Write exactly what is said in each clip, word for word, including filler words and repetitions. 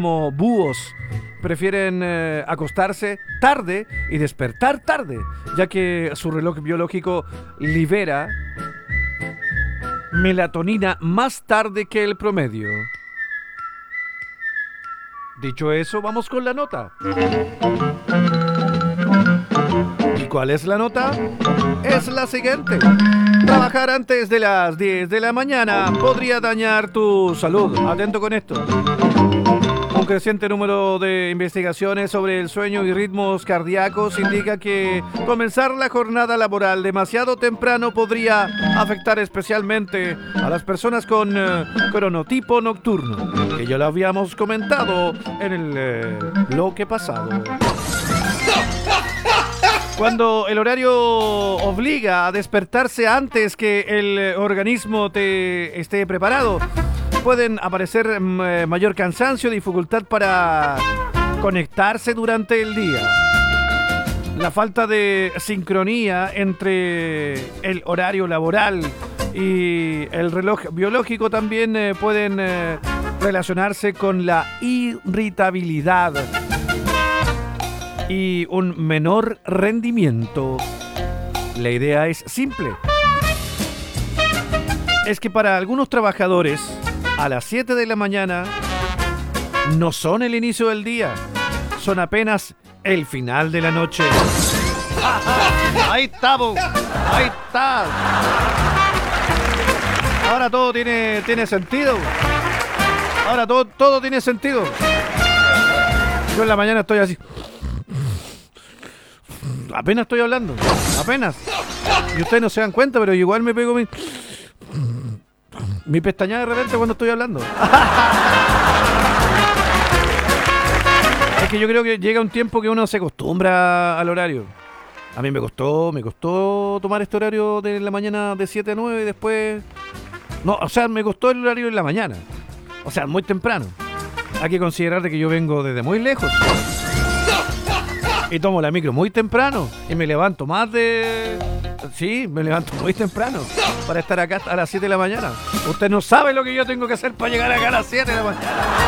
como búhos prefieren eh, acostarse tarde y despertar tarde, ya que su reloj biológico libera melatonina más tarde que el promedio. Dicho eso, vamos con la nota. ¿Y cuál es la nota? Es la siguiente. Trabajar antes de las diez de la mañana podría dañar tu salud. Atento con esto. Un creciente número de investigaciones sobre el sueño y ritmos cardíacos indica que comenzar la jornada laboral demasiado temprano podría afectar especialmente a las personas con eh, cronotipo nocturno, que ya lo habíamos comentado en el eh, bloque pasado. Cuando el horario obliga a despertarse antes que el organismo te esté preparado, pueden aparecer eh, mayor cansancio y dificultad para conectarse durante el día. La falta de sincronía entre el horario laboral y el reloj biológico también eh, pueden eh, relacionarse con la irritabilidad y un menor rendimiento. La idea es simple. Es que para algunos trabajadores, a las siete de la mañana no son el inicio del día, son apenas el final de la noche. Ahí estamos, ahí está. Ahora todo tiene, tiene sentido. Ahora todo, todo tiene sentido. Yo en la mañana estoy así. Apenas estoy hablando, apenas. Y ustedes no se dan cuenta, pero igual me pego mi... Mi pestañada de repente cuando estoy hablando. Es que yo creo que llega un tiempo que uno se acostumbra al horario. A mí me costó, me costó tomar este horario de la mañana de siete a nueve y después... No, o sea, me costó el horario en la mañana. O sea, muy temprano. Hay que considerar de que yo vengo desde muy lejos. Y tomo la micro muy temprano. Y me levanto más de... Sí, me levanto muy temprano para estar acá a las siete de la mañana. Usted no sabe lo que yo tengo que hacer para llegar acá a las siete de la mañana.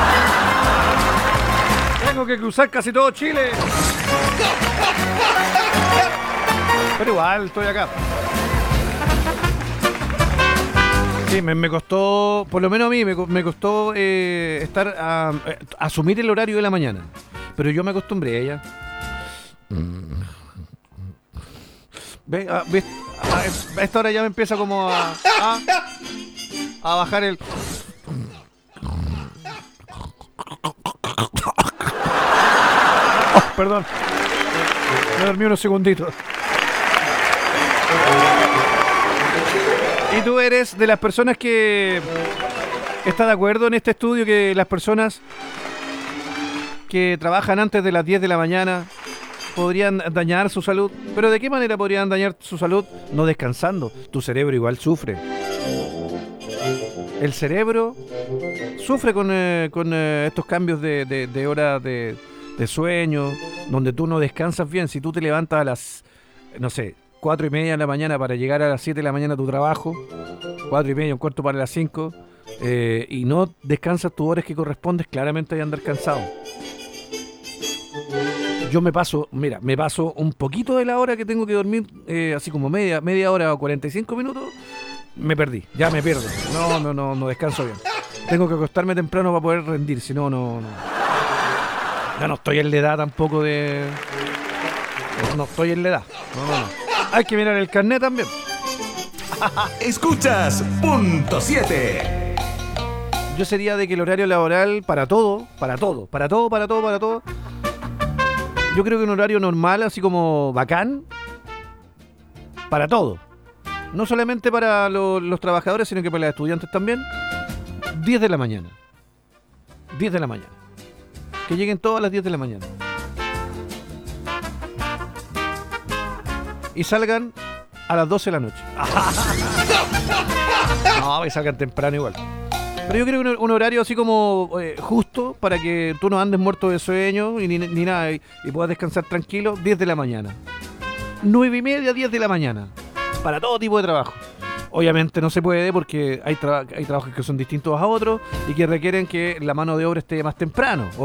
Tengo que cruzar casi todo Chile. Pero igual estoy acá. Sí, me, me costó, por lo menos a mí, me, me costó eh, estar a, eh, asumir el horario de la mañana. Pero yo me acostumbré a ella. ¿Ves? A, ¿ves? A esta hora ya me empieza como a, a, a bajar el... Oh, perdón. Me dormí unos segunditos. ¿Y tú eres de las personas que está de acuerdo en este estudio que las personas que trabajan antes de las diez de la mañana podrían dañar su salud? ¿Pero de qué manera podrían dañar su salud? No descansando. Tu cerebro igual sufre. El cerebro sufre con, eh, con eh, estos cambios de, de, de hora de, de sueño, donde tú no descansas bien. Si tú te levantas a las, no sé, cuatro y media de la mañana para llegar a las siete de la mañana a tu trabajo, cuatro y media, un cuarto para las cinco, eh, y no descansas tus horas que correspondes, claramente hay que andar cansado. Yo me paso, mira, me paso un poquito de la hora que tengo que dormir, eh, así como media, media hora o cuarenta y cinco minutos, me perdí, ya me pierdo. No, no, no, no descanso bien. Tengo que acostarme temprano para poder rendir, si no, no, no. Ya no estoy en la edad tampoco de... No estoy en la edad. No, no, no. Hay que mirar el carnet también. Escuchas Punto siete. Yo sería de que el horario laboral para todo, para todo, para todo, para todo, para todo. Yo creo que un horario normal, así como bacán, para todo. No solamente para lo, los trabajadores, sino que para los estudiantes también. diez de la mañana. diez de la mañana. Que lleguen todas las diez de la mañana. Y salgan a las doce de la noche. No, que salgan temprano igual. Pero yo creo que un, un horario así como eh, justo para que tú no andes muerto de sueño y ni, ni nada y, y puedas descansar tranquilo. diez de la mañana. nueve y media, diez de la mañana. Para todo tipo de trabajo. Obviamente no se puede porque hay, tra- hay trabajos que son distintos a otros y que requieren que la mano de obra esté más temprano.